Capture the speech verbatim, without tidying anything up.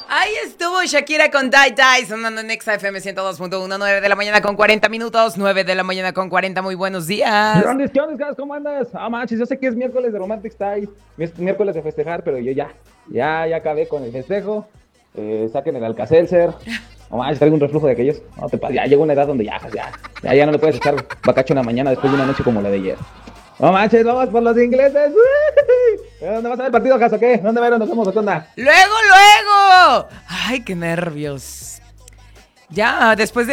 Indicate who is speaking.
Speaker 1: Ahí estuvo Shakira con Die Die, sonando en Exa F M ciento dos punto uno, nueve de la mañana con cuarenta minutos, nueve de la mañana con cuarenta, muy buenos días.
Speaker 2: ¿Qué onda, qué onda, Gas? ¿Cómo andas? Ah, manches, yo sé que es miércoles de Romantic Style, es miércoles de festejar, pero yo ya, ya, ya acabé con el festejo. Eh, saquen el Alka-Seltzer. No manches, traigo un reflujo de aquellos. No te pases, ya llegó una edad donde ya, ya, ya, ya no le puedes echar bacacho en la mañana después de una noche como la de ayer. No manches, vamos por los ingleses. ¿Dónde vas a ver el partido, Gas, o qué? ¿Dónde va a ir? ¿Nos vemos o qué onda?
Speaker 1: Luego, luego. Ay, qué nervios. Ya, después de